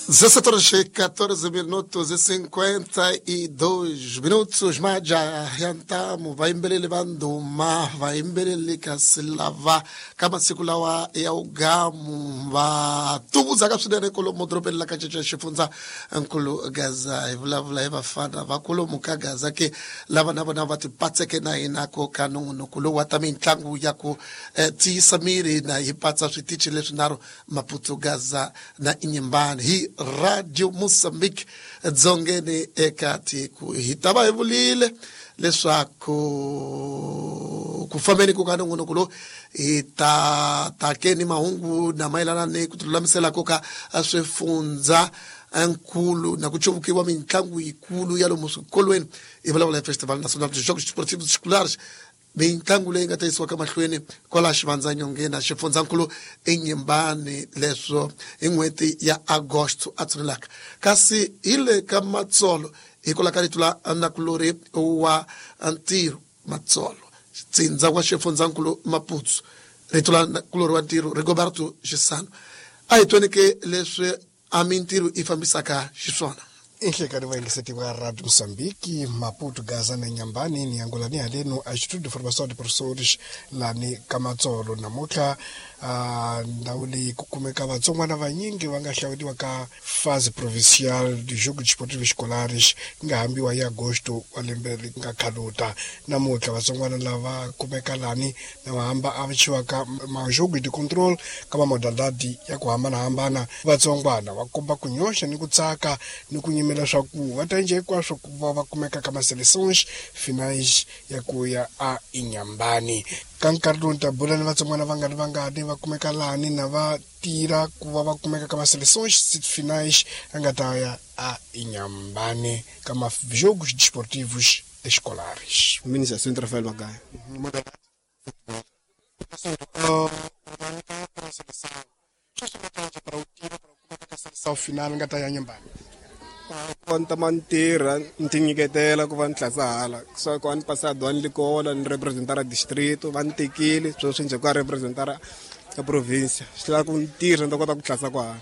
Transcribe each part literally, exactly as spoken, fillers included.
dezesseis, quatorze minutos e cinquenta e dois minutos. Maja yantamu vaimbele levando ma vaimbele likasilava kama sikulawa ya ugamu va tubuza kapsudene kolo modropel la kachecha shifunza ankolo gaza evla vla eva fana va kolo mukagaza ke lava nava nava tipatseke na inako kanunu kulo watami ntlangu yako eh, ti samiri na ipatsa switichi leswi naro Maputo Gaza na inyembani hi Radio Mozambique dzongeni eka tiku hitaba evulile leswaku ku fambeni ku kana ngono kulo ita takeni mahungu na mailana ne kutulamisela koka aswefunza ankulu na kuchubukiwa mitlangu ikulu yalo musikolweni ivulavula Festival Nacional de Jogos Desportivos Escolares mitlangu leyi nga ta yisiwa ka mahlweni kwala xivanza nyongeni xifunzankulu enyembani leswo hi n'hweti ya agosto a tshunelaka kasi hi le ka matsolo hi kola ka ritula nakulori wa ntirho matsolo tsindza wa xifunzankulu Maputo ritula nakulori wa ntirho Rigoberto Gisano a hi tweni ke leswi a mintirho i fambisaka xiswona. Inhlekani vaingiseti va Radio Mozambique, Maputo Gaza na Nyambani ni angolani haleno a Instituto de Formação de Professores lani Kamatsolo namuntlha ndhawu leyi ku kumeka vatsongwana vanyingi va nga hlawuriwa ka fase provincial de Jogos Desportivos Escolares nga hambiwa hi agosto wa lembe ri nga khaluta namuntlha vatsongwana lava kumeka lani na vahamba a vichiwaka majogo de control ka mamodalidade ya ku hambanahambana vatsongwana va komba ku nyoxa ni ku tsaka ni ku nyimela swaku va ta endla hinkwaswo ku va va kumeka ka maseleções finais ya ku ya a Inyambani ka nkarhi lowu ni ta bula ni vatsongwana va nga ni vangani va kumeka lani na va tira ku va va kumeka ka maseleções finais a nga ta ya a Inyambani ka majogos desportivos escolares. Ministração Rafael Magaia. Seleção final nga ta ya Nyambani. Quanto manterra, não tinha que ter ela que vai entrar só que ano passado ano licola representar o distrito, vai ter que ele, só gente que representar a província. Está com tira, não conta com classe agora.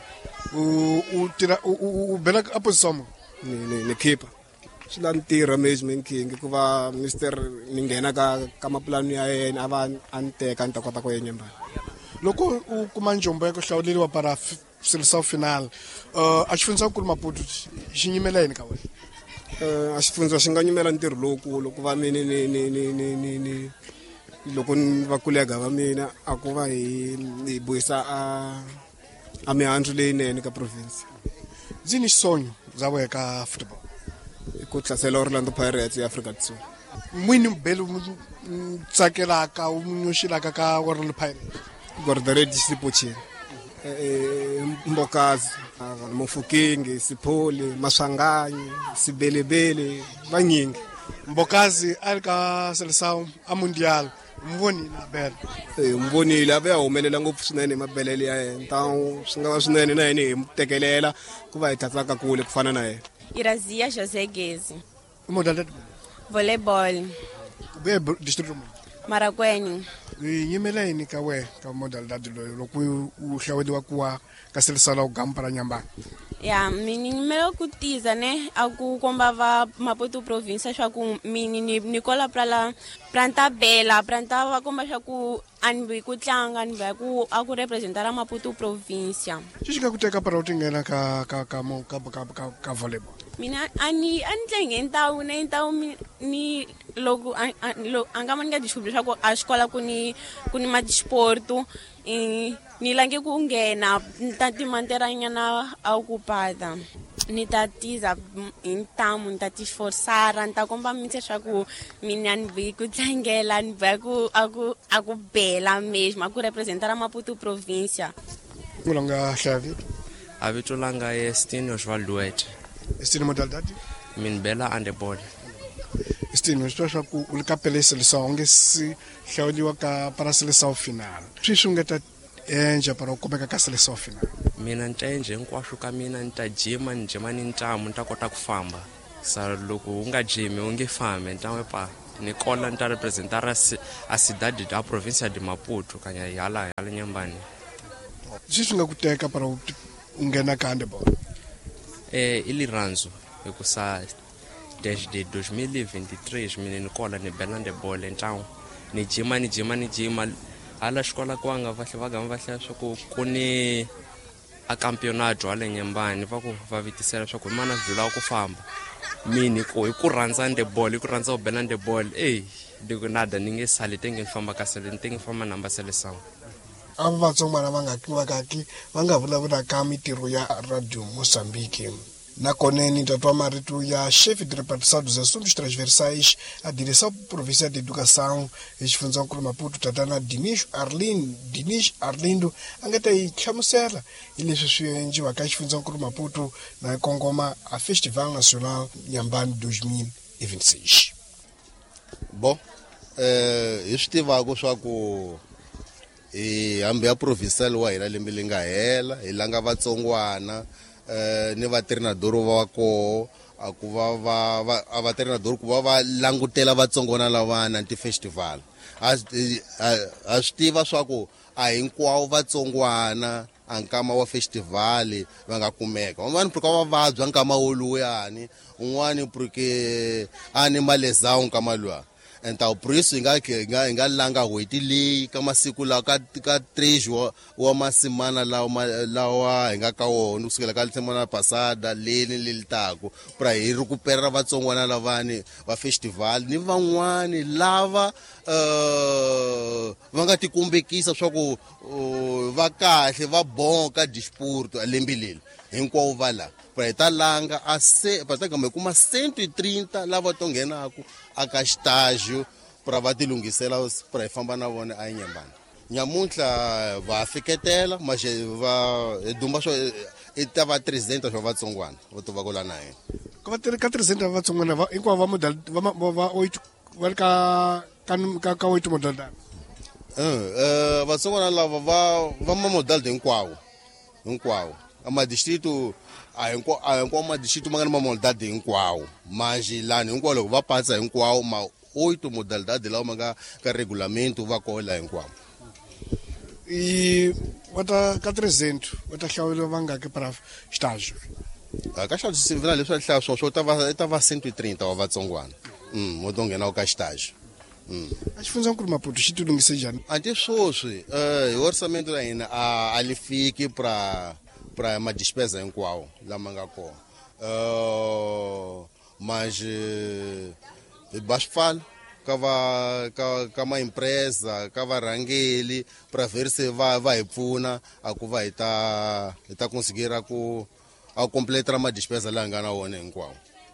O o tira o o bela a posição. Na equipa. Está tira mesmo em que que vai Mister ninguém na kama plano ya yena ava ante kanta kota ko Nyambani. Loko o kumanjombo ya ku hlawuleriwa para seleção final uh, a xifunzankulu Maputo xi nyimela yini ka wena? Uh, a xifunza xi nga nyimela ntirho lowukulu ku va mina ni ni ni ni ni ni loko va kulega va mina a ku va hi hi boyisa a a mihandzu leyinene ka province. Zini xisonyo za wena ka football? Ku hlasela Orlando Pirates ya Afrika-Dzonga. Mwini mbelo tsakelaka u nyoxilaka ka Orlando Pirates? Gordere Sipochini. Mbokazi, Mufukingi, Sipoli, Maswanganyi, Sibelebele, vanyingi. Mbokazi ali ka seleção a mundial mvoni na bela. Eh mvonile ave humelela ngopfu swinene mabelele ya yena. Ntawu swi nga va swinene na yena hi mutekelela ku va hi tsatsaka kule ku fana na yena. Irazia José Gezi. Modalidade Voleibol. Be distrito Marakwena. Nyimela yini ka we ka modalidade loyo loko u hlawuriwa kuwa ka seleção la uGampa ra Nyambani? Ya mini nyimela ku tiza ne a ku komba va Maputo province swa ku mini ni Nicola Prala Pranta Bela Pranta va komba swa ku anbi ku tlanga ni va ku a ku representara Maputo province. Xi nga ku teka para u tingena ka ka ka ka ka ka volleyball? Mina ani antlenge ntawu ne ntawu ni loko anga mani nga dixubula swa ku a xikola ku ni ku ni ma disporto ni lange ku nghena ta timanteranyana a ocupada ni ta tiza hi ntamu ni ta ti forsara ni ta komba mitse swa ku mina ni vi ku tlangela ni va ku a ku a ku bela mesmo a ku representara Maputo provincia. Ku langa hlavi a vito langa Estino Osvaldo Wet. Estino modalidade? Min bela handebol. Estino swa swa ku u ka pele seleção nge si hlawuriwa ka para seleção final. Swi swi nga ta enja para u kumeka ka seleção final? Mina nta enje hinkwaswo ka mina ni ta jima ni jima ni ntamu ni ta kota ku famba. Sa loko u nga jimi u nge fambi ntawe pa ni kola ni ta representara a cidade da província de Maputo kanya yala yala Nyambani. Swi swi nga ku teka para nghena ka handball? Eh, ili ranzo hikusa dash de dois mil e vinte e três mina ni kola ni bela handball então ni jima ni jima ni jima ala xikola kwanga vahle va gama vahle swa ku ku ni a campeonato ale Nyembani va ku va vitisela swa ku mana vhila ku famba mini ko hi ku rhandza handball hi ku rhandza ku bela handball eh diku nada ni nge sali tenge famba ka sele tenge famba namba sele sound ava vatsongwana va nga va kaki va nga vulavula ka mitirho ya Radio Moçambique. nakone ni tatwa marito ya chefe de repartição dos assuntos transversais a direção provincial de educação exifunzankulu Maputo tatana Dinis Arlindo Dinis Arlindo angata ichamusela ile swi endliwa ka exifunzankulu Maputo na kongoma a Festival Nacional Nyambani dois mil e vinte e seis. Bom, eh estivako swa ku e hambi a provincial wa hina lembe linga hela hi langa vatsongwana eh ni va treinador va ko a ku va va a va treinador ku va va langutela vatsongwana lavana anti festival a a stiva swa ku a hinkwawo vatsongwana ankama wa festival va nga kumeka un'wana porque va vabya nkama woluyani un'wana porque animalezao nkama lwa enta priso inga inga inga langa hweti leyi ka masiku lawa ka ka trejo wa masimana lawa lawa inga ka wona kusukela ka semana passada leni lilitako pra hi recupera vatsongwana lavani va festival ni van'wani lava uh va nga tikumbekisa swa ku va kahle va bonka disporto alembileli hinkwawo va la pra langa a se pra gambe kuma cento e trinta lava to nghenaka aka estágio para va tilungisela para famba na vona a Nyembani. Nyamuntlha va fiketela mas va dumba swo itava trezentos va vatsongwana vo to va kola na yena. Ka va ka trezentos va vatsongwana va hinkwavo va modal va va oito va ka ka ka oito modal da. Eh vatsongwana lava va va ma modal hinkwawo hinkwawo ama distrito a hinkwavo a hinkwavo ma distrito ma nga na ma modalidade hinkwawo manje lani hinkwawo loko va pasa hinkwawo ma oito modalidade lawa ma nga ka regulamento va kola hinkwawo. E wata ka trezentos wata hlawula vangaki para estágio? Ka estágio civil leswi hlaya swo swo ta va ta va cento e trinta wa vatsongwana mm mo to nghena ka estágio. Mm. A xifunzankulu Maputo xi tilungise njhani? Anti swoswi eh orçamento la hina a alifiki para para ma despesa hinkwawo lama nga kona uh, mas basfala ka va ka ka ma empresa ka varhangeli para ver se va va hi pfuna a ku va hi ta hi ta conseguir ku a completar ma despesa la nga na wona hinkwawo.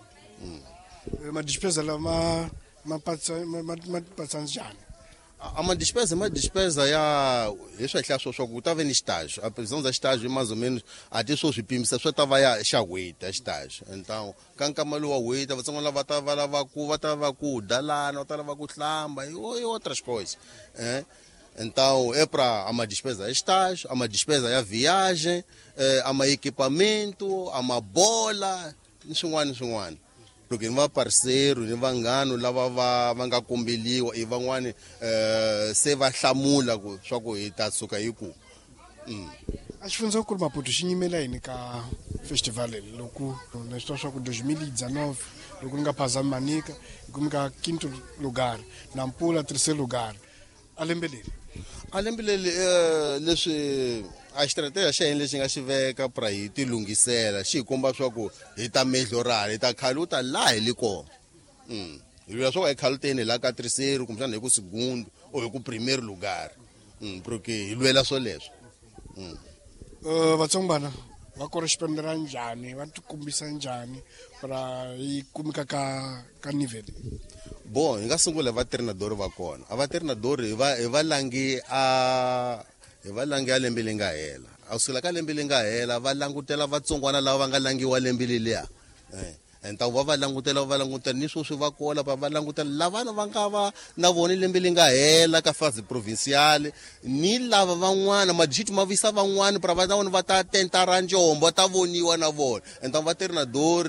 Ma despesa la ma ma patsa ma ma patsa njhani? A ma despesa ma despesa ya leswi hlaya swo swo ku ta ve ni estágio a previsão da estágio mais ou menos até swo swipimisa swo ta va ya xa wait a estágio então ka nkama lowa wait vatsongwana lava ta va lava ku va ta va ku dalana va ta lava ku hlamba e outras coisas eh então é para a ma despesa ya estágio a ma despesa ya viagem a ma equipamento a ma bola ni swin'wana ni swin'wana porque ni va parceiro ni vanghano lava va va nga kombeliwa i van'wani eh se va hlamula ku swa ku hi ta suka hi ku mm a xifunzankulu Maputo xi nyimela yini ka festival loko na swi swa ku dois mil e dezenove loko nga Phazami Manica hi kumeka quinto lugar Nampula terceiro lugar a lembe leri a lembe leri eh leswi a estratégia xa hina lexi nga xi veka para hi tilungisela xi hi komba swa ku hi ta melhorala hi ta khaluta la hi li kona mm hi lula swa ku hi khaluteni la ka terceiro kumbexana hi ku segundo ou hi ku primeiro lugar mm porque hi lwela swo leswo mm uh vatsongwana va correspondera njhani va tikombisa njhani para hi kumeka ka ka nivel? Bom hi nga sungula va treinador va kona a va treinador hi va hi va langi a hi va langi ya lembe li nga hela a kusukela ka lembe li nga hela va langutela vatsongwana lava va nga langiwa lembe leliya eh então va va langutela va langutela ni swo swi va kola va va langutela lavana va nga va na vona lembe li nga hela ka fase provincial ni lava van'wana madishiti ma visa van'wana para va ta vona va ta tenta ra njombo ta voniwa na vona então va treinador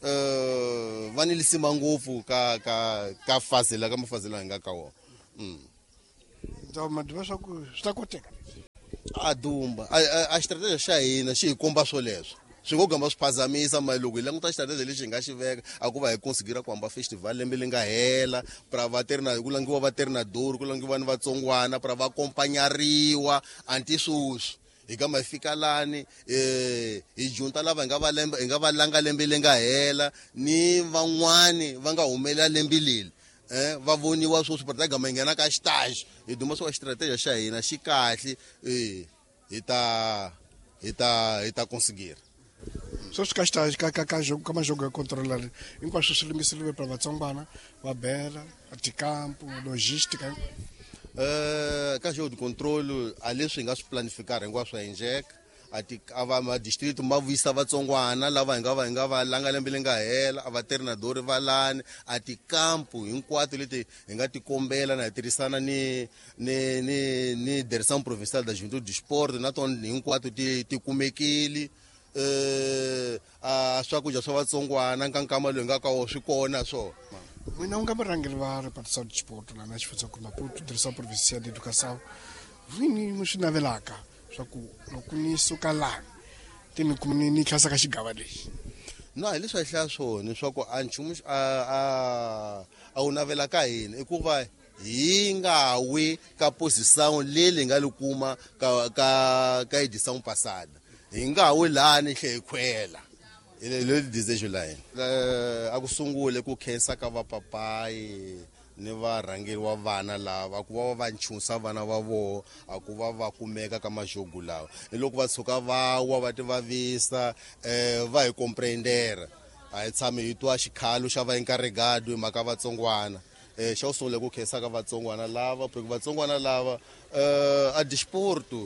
eh va ni lisima ngopfu ka ka ka fase la ka mafase la nga ka wona mm Então, mas swa ku swi ta koteka. a dumba a a strategy xa hina xi hi komba swoleswo swi ngo gamba swi phazamisa mali loko hi languta strategy lexi hi nga xi veka a ku va hi conseguira ku hamba festival lembe li nga hela pra va terina ku langiwa va terina dori ku langiwa ni vatsongwana pra va kompanyariwa anti swuswi hi kama hi fika lani eh hi junta lava hi nga va lembe hi nga va langa lembe li nga hela ni van'wani va nga humelela lembe leli eh va voniwa swo swi protect gama ngena ka xitaxi hi duma swa strategy xa hina xi kahle eh hi ta hi ta hi ta conseguir swo swi ka xitaxi ka ka ka jogo ka majogo ya controller hinkwaswo swi lungiseliwe para vatsongwana va bela tikampo logistica eh ka jogo de controle a leswi hi nga swi planificar hinkwaswo hi njeka ati ava ma district ma vuyisa vatsongwana lava hi nga va hi nga va langa lembe li nga hela a va terina dori valani ati kampu hinkwato leti hi nga ti kombela na hi tirhisana ni ni ni ni direction provincial da Juventude du Sport na ton hinkwato ti ti kumekili eh a swakudya swa vatsongwana nkankama loyi nga ka wo swi kona swo n'wina u nga varhangeri va repartição de sport la na xifundza ku Maputo direcção provincial de educação vini mi swi navelaka swa ku loko ni suka lani ti ni kumini ni tlhasa ka xigava lexi no hi leswi hi hlaya swona swa ku a nchumu a a a wu navela ka hina i ku va hi nga wi ka posição leli hi nga li kuma ka ka ka edição passada hi nga wi lani hle khwela le desejo la hina a ku sungule ku khensa ka vapapayi ni varhangeri wa vana lava ku va va nchusa vana va vo a ku va va kumeka ka majogo lawa ni loko va tshuka va wa va ti vavisa eh va hi comprendera a hi tshame hi twa xikhalo xa va encarregado hi maka vatsongwana eh xa usungule ku khensa ka vatsongwana lava porque vatsongwana lava eh a disporto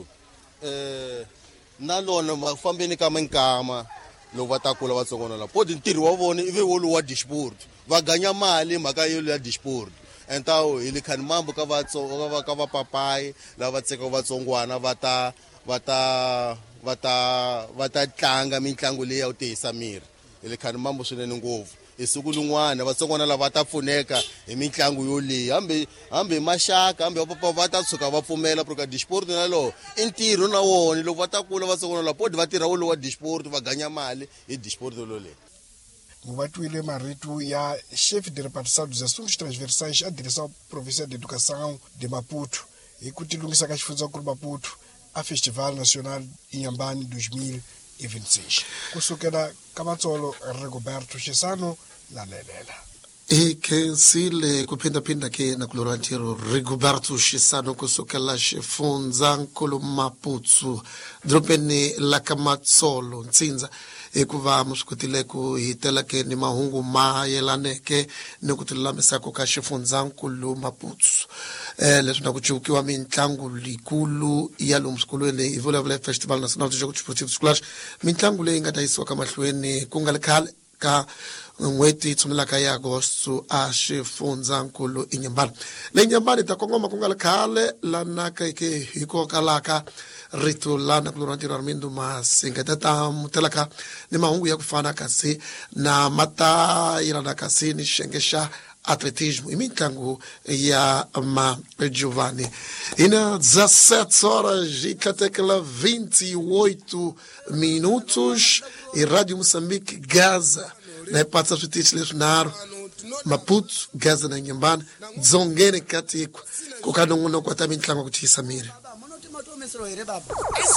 eh na lona mafambeni ka minkama loko va ta kula vatsongwana lava podi ntirho wa vona ive wolo wa disporto va ganya mali mhaka yo ya disport entawo hi likhani mambo ka vatsongo va ka va papayi lava tseka vatsongwana va ta va ta va ta va ta tlanga mitlangu leyi ya u tihisa miri hi likhani mambo swinene ngopfu hi siku lin'wana vatsongwana lava ta pfuneka hi mitlangu yo leyi hambi hambi maxaka hambi vapapa va ta tshuka va pfumela porque disport na lo i ntirho na wona loko va ta kula vatsongwana lava podi va tirha wo lo wa disport va ganya mali hi disport lo leyi Muvatwile marito ya chef de repartição dos assuntos transversais a direção provincial de educação de Maputo e que utilizza ka xifundza ku Maputo a Festival Nacional Inhambane dois mil e vinte e seis kusukela ka Matsolo Rigoberto Chisano la lelela e khensile kuphindaphinda ke na kulora ntiro Rigoberto Chisano kusukela xifundzankulu Maputo dropeni la ka Matsolo Ntsinza ekuva musukutile ku hitela ke ni mahungu ma yelaneke ni ku tilamisako ka xifundzankulu Maputo eh leswi na ku chukiwa mitlangu likulu ya lomu swikolweni i vulavula Festival National de Jogos Esportivos Escolares mitlangu leyi nga ta yisiwa ka mahlweni ku nga khale ka n'weti tshunelaka ya agosto a xifundzankulu Inhambane le Inhambane ta kongoma ku nga khale lana ka ke hikokalaka rito lana kulora ntiro Armindo Masinga tata mutelaka ni mahungu ya kufana kasi na mata irana kasi ni shengesha atletismo imitlangu ya ma Giovanni ina dezessete horas e catequela vinte e oito minutos e Rádio Moçambique Gaza na passa switichi lesnaro Maputo Gaza na Inhambane dzongene katiko kokanongono kwata mitlangu kutisa miri